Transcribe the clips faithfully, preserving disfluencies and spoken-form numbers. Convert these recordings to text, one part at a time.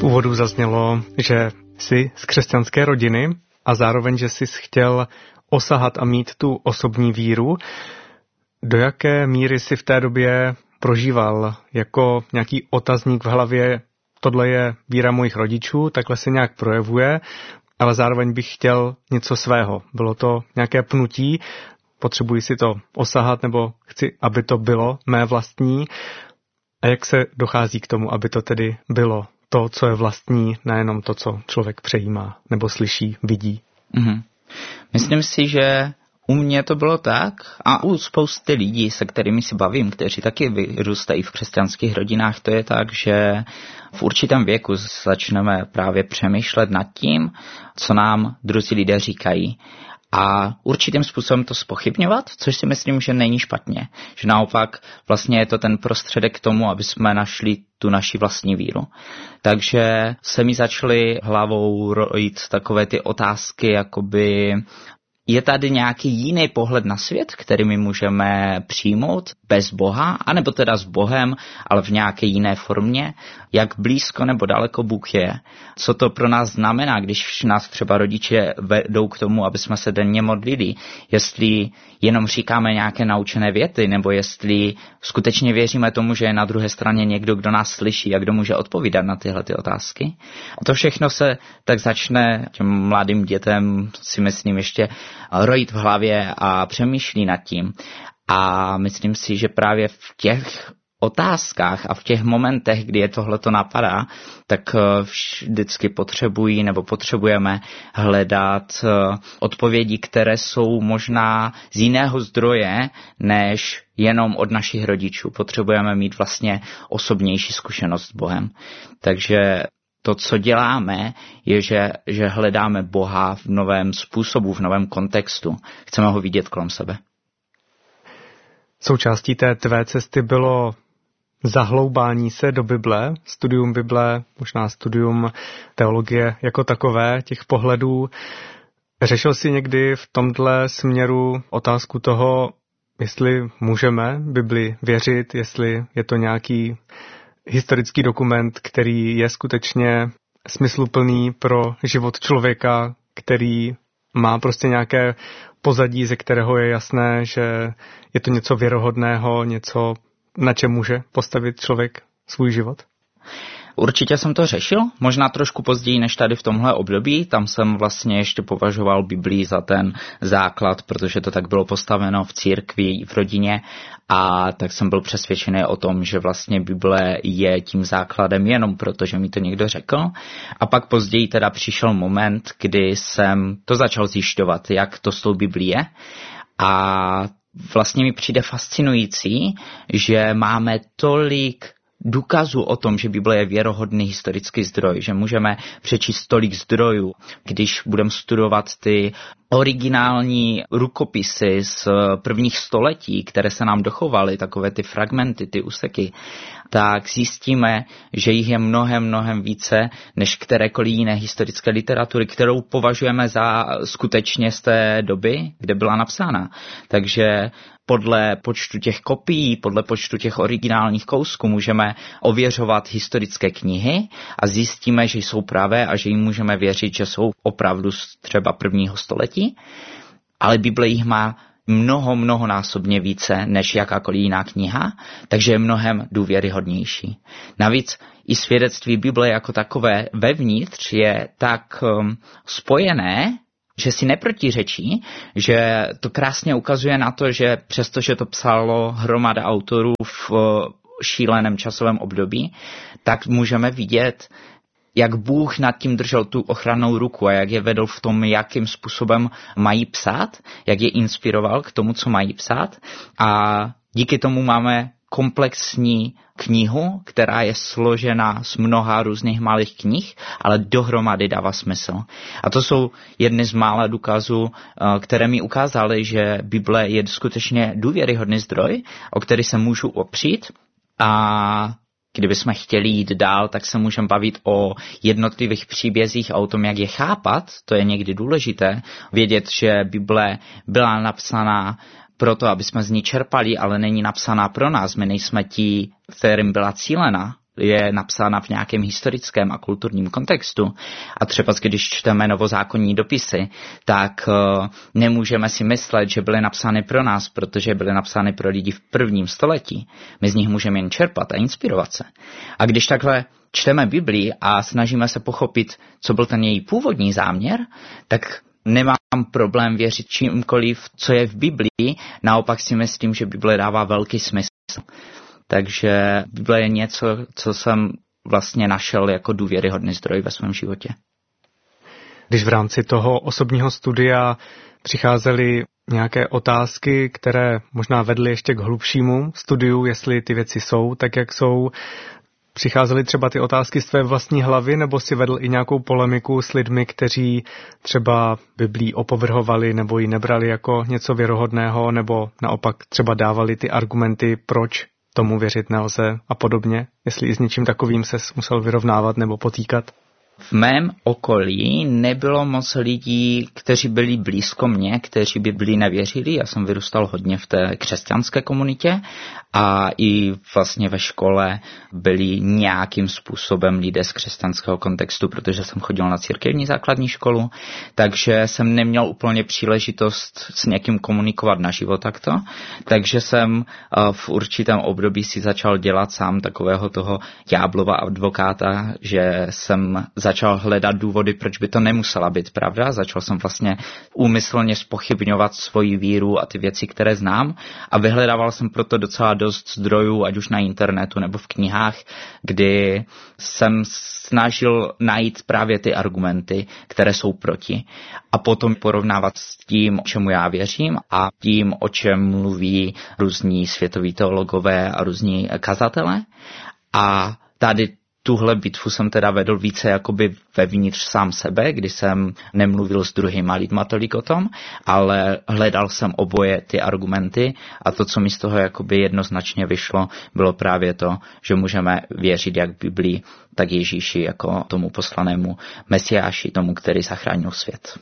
úvodu zaznělo, že jsi z křesťanské rodiny a zároveň, že jsi chtěl osahat a mít tu osobní víru. Do jaké míry jsi v té době prožíval jako nějaký otazník v hlavě, tohle je víra mojich rodičů, takhle se nějak projevuje, ale zároveň bych chtěl něco svého. Bylo to nějaké pnutí, potřebuji si to osahat nebo chci, aby to bylo mé vlastní. A jak se dochází k tomu, aby to tedy bylo to, co je vlastní, nejenom to, co člověk přejímá nebo slyší, vidí? Mm-hmm. Myslím si, že u mě to bylo tak a u spousty lidí, se kterými si bavím, kteří taky vyrůstají v křesťanských rodinách, to je tak, že v určitém věku začneme právě přemýšlet nad tím, co nám druzí lidé říkají. A určitým způsobem to zpochybňovat, což si myslím, že není špatně. Že naopak vlastně je to ten prostředek k tomu, aby jsme našli tu naši vlastní víru. Takže se mi začaly hlavou rojit takové ty otázky, jakoby je tady nějaký jiný pohled na svět, který my můžeme přijmout bez Boha, anebo teda s Bohem, ale v nějaké jiné formě, jak blízko nebo daleko Bůh je. Co to pro nás znamená, když nás třeba rodiče vedou k tomu, aby jsme se denně modlili, jestli jenom říkáme nějaké naučené věty, nebo jestli skutečně věříme tomu, že je na druhé straně někdo, kdo nás slyší a kdo může odpovídat na tyhle ty otázky. A to všechno se tak začne těm mladým dětem, si myslím, ještě rojit v hlavě a přemýšlí nad tím. A myslím si, že právě v těch otázkách a v těch momentech, kdy je tohleto napadá, tak vždycky potřebují nebo potřebujeme hledat odpovědi, které jsou možná z jiného zdroje, než jenom od našich rodičů. Potřebujeme mít vlastně osobnější zkušenost s Bohem. Takže to, co děláme, je, že, že hledáme Boha v novém způsobu, v novém kontextu. Chceme ho vidět kolem sebe. Součástí té tvé cesty bylo zahloubání se do Bible, studium Bible, možná studium teologie jako takové, těch pohledů. Řešil jsi někdy v tomhle směru otázku toho, jestli můžeme Bibli věřit, jestli je to nějaký historický dokument, který je skutečně smysluplný pro život člověka, který má prostě nějaké pozadí, ze kterého je jasné, že je to něco věrohodného, něco, na čem může postavit člověk svůj život? Určitě jsem to řešil, možná trošku později než tady v tomhle období, tam jsem vlastně ještě považoval Biblii za ten základ, protože to tak bylo postaveno v církvi, v rodině a tak jsem byl přesvědčený o tom, že vlastně Bible je tím základem jenom proto, že mi to někdo řekl. A pak později teda přišel moment, kdy jsem to začal zjišťovat, jak to s tou Biblí je a vlastně mi přijde fascinující, že máme tolik důkazu o tom, že Bible je věrohodný historický zdroj, že můžeme přečíst tolik zdrojů, když budeme studovat ty originální rukopisy z prvních století, které se nám dochovaly, takové ty fragmenty, ty úseky, tak zjistíme, že jich je mnohem, mnohem více než kterékoliv jiné historické literatury, kterou považujeme za skutečně z té doby, kde byla napsána. Takže podle počtu těch kopií, podle počtu těch originálních kousků můžeme ověřovat historické knihy a zjistíme, že jsou pravé a že jim můžeme věřit, že jsou opravdu třeba prvního století. Ale Bible jich má mnoho, mnohonásobně více než jakákoliv jiná kniha, takže je mnohem důvěryhodnější. Navíc i svědectví Bible jako takové vevnitř je tak um, spojené, že si neprotiřečí, že to krásně ukazuje na to, že přestože to psalo hromada autorů v šíleném časovém období, tak můžeme vidět, jak Bůh nad tím držel tu ochrannou ruku a jak je vedl v tom, jakým způsobem mají psát, jak je inspiroval k tomu, co mají psát. A díky tomu máme komplexní knihu, která je složena z mnoha různých malých knih, ale dohromady dává smysl. A to jsou jedny z mála důkazů, které mi ukázaly, že Bible je skutečně důvěryhodný zdroj, o který se můžu opřít. A kdybychom chtěli jít dál, tak se můžeme bavit o jednotlivých příbězích a o tom, jak je chápat. To je někdy důležité. Vědět, že Bible byla napsaná proto, aby jsme z ní čerpali, ale není napsaná pro nás. My nejsme ti, kterým byla cílena. je napsána v nějakém historickém a kulturním kontextu a třeba když čteme novozákonní dopisy, tak nemůžeme si myslet, že byly napsány pro nás, protože byly napsány pro lidi v prvním století. My z nich můžeme jen čerpat a inspirovat se. A když takhle čteme Biblii a snažíme se pochopit, co byl ten její původní záměr, tak nemám problém věřit čímkoliv, co je v Biblii, naopak si myslím, že Bible dává velký smysl. Takže Bible je něco, co jsem vlastně našel jako důvěryhodný zdroj ve svém životě. Když v rámci toho osobního studia přicházely nějaké otázky, které možná vedly ještě k hlubšímu studiu, jestli ty věci jsou tak, jak jsou, přicházely třeba ty otázky z tvé vlastní hlavy, nebo si vedl i nějakou polemiku s lidmi, kteří třeba Biblii opovrhovali nebo ji nebrali jako něco věrohodného, nebo naopak třeba dávali ty argumenty, proč tomu věřit nelze a podobně, jestli i s něčím takovým ses musel vyrovnávat nebo potýkat? V mém okolí nebylo moc lidí, kteří byli blízko mě, kteří by byli nevěřili. Já jsem vyrůstal hodně v té křesťanské komunitě a i vlastně ve škole byli nějakým způsobem lidé z křesťanského kontextu, protože jsem chodil na církevní základní školu, takže jsem neměl úplně příležitost s někým komunikovat naživo takto. Takže jsem v určitém období si začal dělat sám takového toho ďáblova advokáta, že jsem začal hledat důvody, proč by to nemusela být pravda. Začal jsem vlastně úmyslně zpochybňovat svoji víru a ty věci, které znám a vyhledával jsem proto docela dost zdrojů, ať už na internetu nebo v knihách, kdy jsem snažil najít právě ty argumenty, které jsou proti a potom porovnávat s tím, čemu já věřím a tím, o čem mluví různí světoví teologové a různí kazatelé. A tady tuhle bitvu jsem teda vedl více jakoby vevnitř sám sebe, kdy jsem nemluvil s druhýma lidma tolik o tom, ale hledal jsem oboje ty argumenty a to, co mi z toho jakoby jednoznačně vyšlo, bylo právě to, že můžeme věřit jak Biblii, tak Ježíši jako tomu poslanému Mesiáši, tomu, který zachránil svět.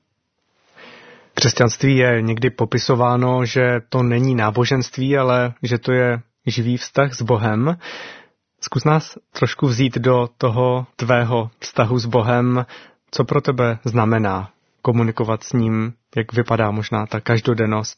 Křesťanství je někdy popisováno, že to není náboženství, ale že to je živý vztah s Bohem. Zkus nás trošku vzít do toho tvého vztahu s Bohem, co pro tebe znamená komunikovat s ním, jak vypadá možná ta každodennost.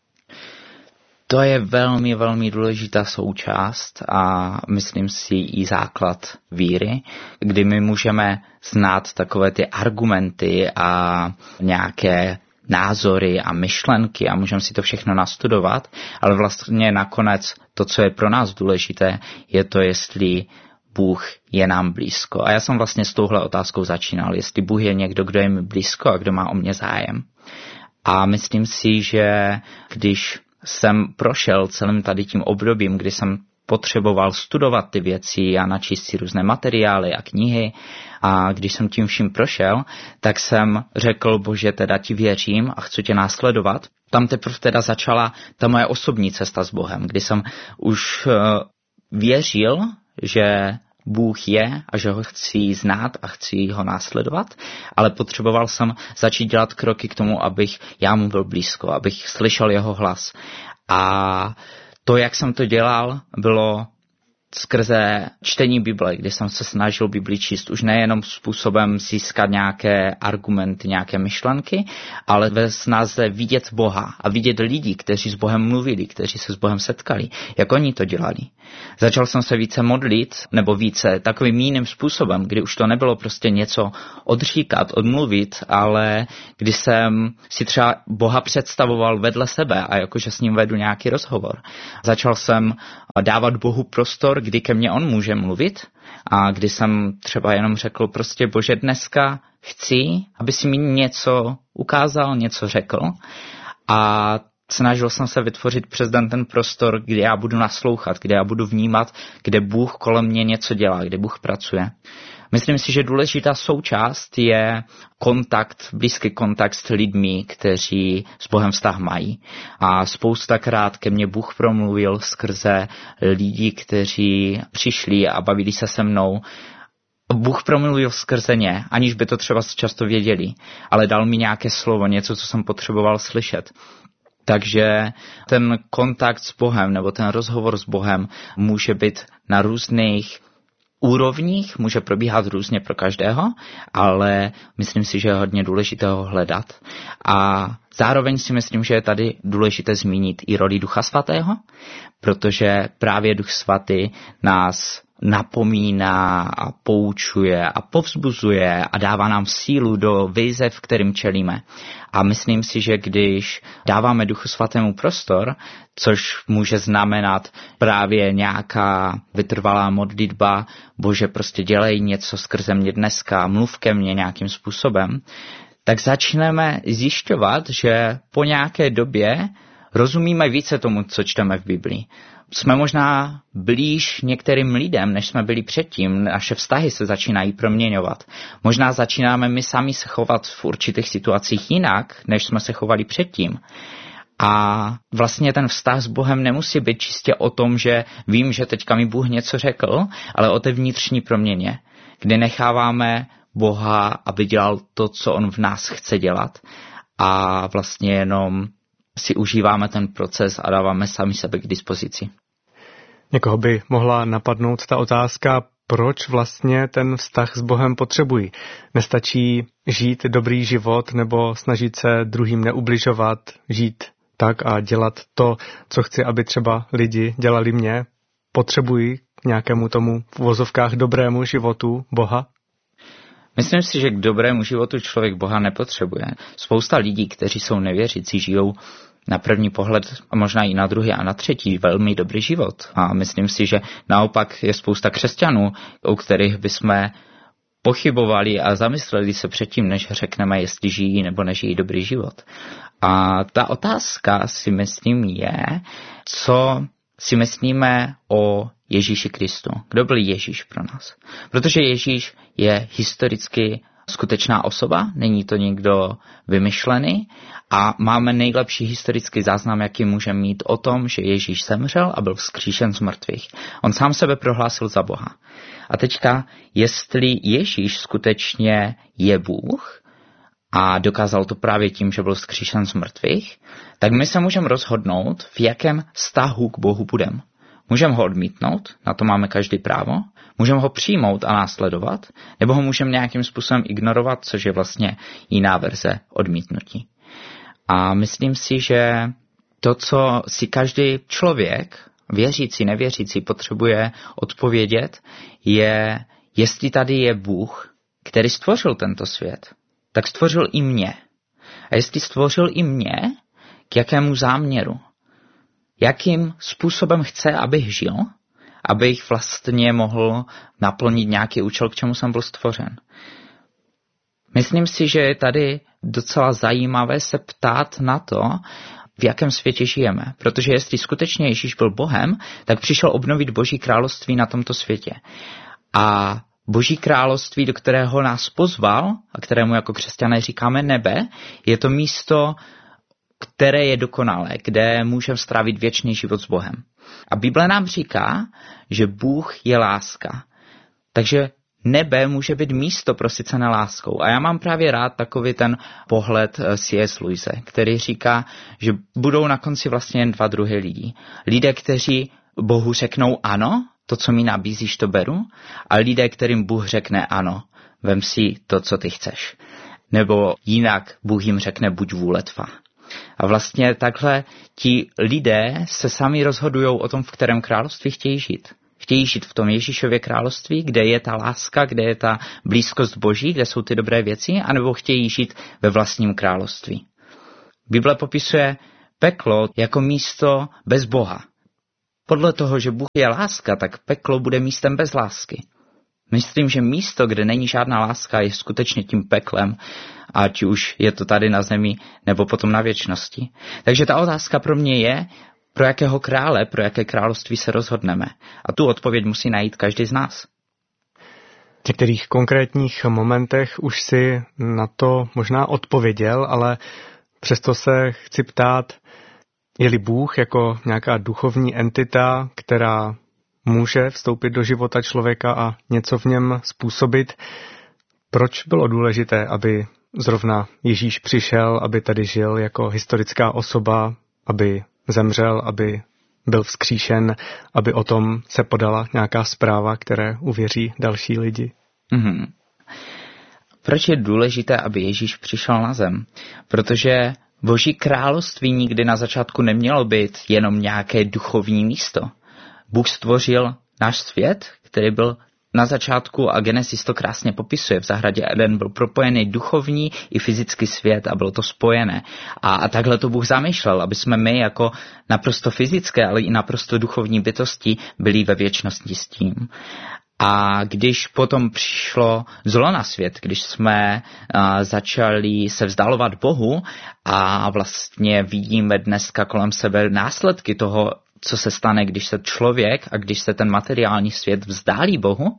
To je velmi, velmi důležitá součást a myslím si i základ víry, kdy my můžeme znát takové ty argumenty a nějaké názory a myšlenky a můžeme si to všechno nastudovat, ale vlastně nakonec to, co je pro nás důležité, je to, jestli Bůh je nám blízko. A já jsem vlastně s touhle otázkou začínal, jestli Bůh je někdo, kdo je mi blízko a kdo má o mě zájem. A myslím si, že když jsem prošel celým tady tím obdobím, kdy jsem potřeboval studovat ty věci a načíst si různé materiály a knihy. A když jsem tím vším prošel, tak jsem řekl, Bože, teda ti věřím a chci tě následovat. Tam teprve teda začala ta moje osobní cesta s Bohem, kdy jsem už uh, věřil, že Bůh je a že ho chci znát a chci ho následovat, ale potřeboval jsem začít dělat kroky k tomu, abych já mu byl blízko, abych slyšel jeho hlas. A to, jak jsem to dělal, bylo skrze čtení Bible, kdy jsem se snažil Bibli číst už nejenom způsobem získat nějaké argumenty, nějaké myšlenky, ale ve snaze vidět Boha a vidět lidi, kteří s Bohem mluvili, kteří se s Bohem setkali, jak oni to dělali. Začal jsem se více modlit, nebo více takovým jiným způsobem, kdy už to nebylo prostě něco odříkat, odmluvit, ale kdy jsem si třeba Boha představoval vedle sebe a jakože s ním vedu nějaký rozhovor. Začal jsem dávat Bohu prostor, kdy ke mně on může mluvit a kdy jsem třeba jenom řekl prostě Bože, dneska chci, aby si mi něco ukázal, něco řekl a snažil jsem se vytvořit přes den ten prostor, kde já budu naslouchat, kde já budu vnímat, kde Bůh kolem mě něco dělá, kde Bůh pracuje. Myslím si, že důležitá součást je kontakt, blízký kontakt s lidmi, kteří s Bohem vztah mají. A spoustakrát ke mně Bůh promluvil skrze lidi, kteří přišli a bavili se se mnou. Bůh promluvil skrze ně, aniž by to třeba často věděli, ale dal mi nějaké slovo, něco, co jsem potřeboval slyšet. Takže ten kontakt s Bohem nebo ten rozhovor s Bohem může být na různých úrovních, může probíhat různě pro každého, ale myslím si, že je hodně důležité ho hledat. A zároveň si myslím, že je tady důležité zmínit i roli Ducha Svatého, protože právě Duch Svatý nás napomíná a poučuje a povzbuzuje a dává nám sílu do výzev, kterým čelíme. A myslím si, že když dáváme Duchu Svatému prostor, což může znamenat právě nějaká vytrvalá modlitba, Bože, prostě dělej něco skrze mě dneska, mluv ke mně nějakým způsobem, tak začneme zjišťovat, že po nějaké době rozumíme více tomu, co čteme v Biblii. Jsme možná blíž některým lidem, než jsme byli předtím. Naše vztahy se začínají proměňovat. Možná začínáme my sami se chovat v určitých situacích jinak, než jsme se chovali předtím. A vlastně ten vztah s Bohem nemusí být čistě o tom, že vím, že teďka mi Bůh něco řekl, ale o té vnitřní proměně, kdy necháváme Boha, aby dělal to, co on v nás chce dělat, a vlastně jenom si užíváme ten proces a dáváme sami sebe k dispozici. Někoho by mohla napadnout ta otázka, proč vlastně ten vztah s Bohem potřebují. Nestačí žít dobrý život nebo snažit se druhým neubližovat, žít tak a dělat to, co chci, aby třeba lidi dělali mě. Potřebují k nějakému tomu v uvozovkách dobrému životu Boha? Myslím si, že k dobrému životu člověk Boha nepotřebuje. Spousta lidí, kteří jsou nevěřící, žijou na první pohled a možná i na druhý a na třetí velmi dobrý život. A myslím si, že naopak je spousta křesťanů, u kterých bychom pochybovali a zamysleli se předtím, než řekneme, jestli žijí nebo nežijí dobrý život. A ta otázka, si myslím, je, co si myslíme o Ježíši Kristu. Kdo byl Ježíš pro nás? Protože Ježíš je historicky skutečná osoba, není to nikdo vymyšlený a máme nejlepší historický záznam, jaký můžeme mít o tom, že Ježíš zemřel a byl vzkříšen z mrtvých. On sám sebe prohlásil za Boha. A teďka, jestli Ježíš skutečně je Bůh a dokázal to právě tím, že byl vzkříšen z mrtvých, tak my se můžeme rozhodnout, v jakém vztahu k Bohu budeme. Můžeme ho odmítnout, na to máme každý právo, můžeme ho přijmout a následovat, nebo ho můžeme nějakým způsobem ignorovat, což je vlastně jiná verze odmítnutí. A myslím si, že to, co si každý člověk, věřící, nevěřící, potřebuje odpovědět, je, jestli tady je Bůh, který stvořil tento svět, tak stvořil i mě. A jestli stvořil i mě, k jakému záměru? Jakým způsobem chce, abych žil, abych vlastně mohl naplnit nějaký účel, k čemu jsem byl stvořen. Myslím si, že je tady docela zajímavé se ptát na to, v jakém světě žijeme. Protože jestli skutečně Ježíš byl Bohem, tak přišel obnovit Boží království na tomto světě. A Boží království, do kterého nás pozval, a kterému jako křesťané říkáme nebe, je to místo, které je dokonalé, kde můžeme strávit věčný život s Bohem. A Bible nám říká, že Bůh je láska. Takže nebe může být místo prosycené láskou. A já mám právě rád takový ten pohled C S Lewise, který říká, že budou na konci vlastně jen dva druhy lidí. Lidé, kteří Bohu řeknou ano, to, co mi nabízíš, to beru, a lidé, kterým Bůh řekne ano, vem si to, co ty chceš. Nebo jinak Bůh jim řekne buď vůle tvá. A vlastně takhle ti lidé se sami rozhodují o tom, v kterém království chtějí žít. Chtějí žít v tom Ježíšově království, kde je ta láska, kde je ta blízkost Boží, kde jsou ty dobré věci, anebo chtějí žít ve vlastním království. Bible popisuje peklo jako místo bez Boha. Podle toho, že Bůh je láska, tak peklo bude místem bez lásky. Myslím, že místo, kde není žádná láska, je skutečně tím peklem, ať už je to tady na zemi, nebo potom na věčnosti. Takže ta otázka pro mě je, pro jakého krále, pro jaké království se rozhodneme. A tu odpověď musí najít každý z nás. V některých konkrétních momentech už si na to možná odpověděl, ale přesto se chci ptát, je-li Bůh jako nějaká duchovní entita, která může vstoupit do života člověka a něco v něm způsobit, proč bylo důležité, aby zrovna Ježíš přišel, aby tady žil jako historická osoba, aby zemřel, aby byl vzkříšen, aby o tom se podala nějaká zpráva, které uvěří další lidi. Mm-hmm. Proč je důležité, aby Ježíš přišel na zem? Protože Boží království nikdy na začátku nemělo být jenom nějaké duchovní místo. Bůh stvořil náš svět, který byl na začátku, a Genesis to krásně popisuje, v zahradě Eden byl propojený duchovní i fyzický svět a bylo to spojené. A, a takhle to Bůh zamýšlel, aby jsme my jako naprosto fyzické, ale i naprosto duchovní bytosti byli ve věčnosti s tím. A když potom přišlo zlo na svět, když jsme uh, začali se vzdalovat Bohu a vlastně vidíme dneska kolem sebe následky toho, co se stane, když se člověk a když se ten materiální svět vzdálí Bohu,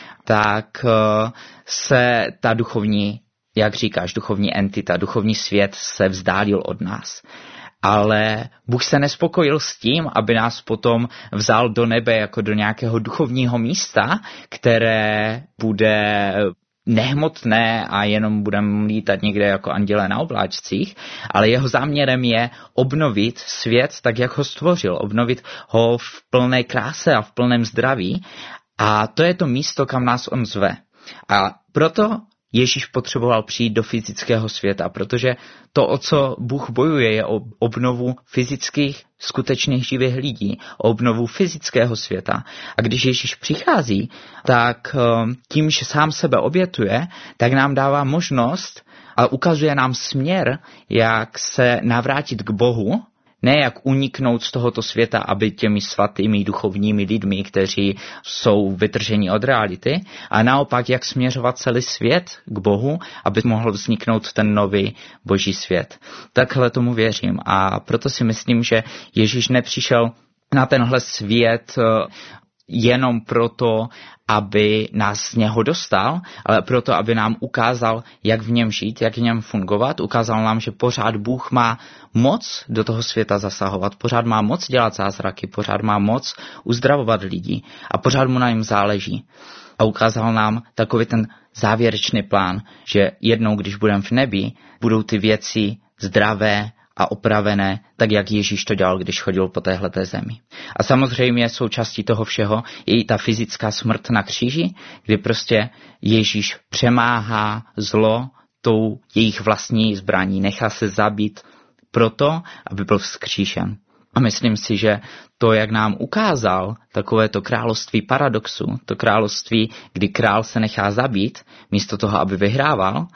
tak uh, se ta duchovní, jak říkáš, duchovní entita, duchovní svět se vzdálil od nás. Ale Bůh se nespokojil s tím, aby nás potom vzal do nebe jako do nějakého duchovního místa, které bude nehmotné a jenom budeme lítat někde jako anděle na obláčcích, ale jeho záměrem je obnovit svět tak, jak ho stvořil, obnovit ho v plné kráse a v plném zdraví, a to je to místo, kam nás on zve. A proto Ježíš potřeboval přijít do fyzického světa, protože to, o co Bůh bojuje, je o obnovu fyzických, skutečných živých lidí, o obnovu fyzického světa. A když Ježíš přichází, tak tím, že sám sebe obětuje, tak nám dává možnost a ukazuje nám směr, jak se navrátit k Bohu, ne jak uniknout z tohoto světa, aby těmi svatými duchovními lidmi, kteří jsou vytrženi od reality, a naopak jak směřovat celý svět k Bohu, aby mohl vzniknout ten nový boží svět. Takhle tomu věřím a proto si myslím, že Ježíš nepřišel na tenhle svět jenom proto, aby nás z něho dostal, ale proto, aby nám ukázal, jak v něm žít, jak v něm fungovat. Ukázal nám, že pořád Bůh má moc do toho světa zasahovat, pořád má moc dělat zázraky, pořád má moc uzdravovat lidi a pořád mu na něm záleží. A ukázal nám takový ten závěrečný plán, že jednou, když budeme v nebi, budou ty věci zdravé a opravené, tak jak Ježíš to dělal, když chodil po téhleté zemi. A samozřejmě součástí toho všeho je i ta fyzická smrt na kříži, kdy prostě Ježíš přemáhá zlo tou jejich vlastní zbraní, nechá se zabít proto, aby byl vzkříšen. A myslím si, že to, jak nám ukázal takové to království paradoxu, to království, kdy král se nechá zabít, místo toho, aby vyhrával,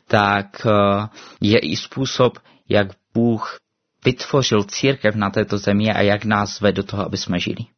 tak je i způsob, jak Bůh vytvořil církev na této zemi a jak nás zve do toho, aby jsme žili.